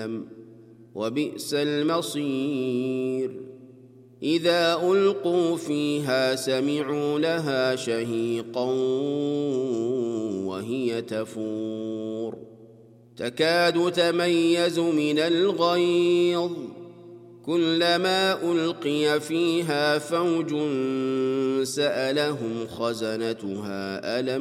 جهنم وبئس المصير إذا ألقوا فيها سمعوا لها شهيقا وهي تفور تكاد تميز من الغيظ كلما ألقي فيها فوج سألهم خزنتها ألم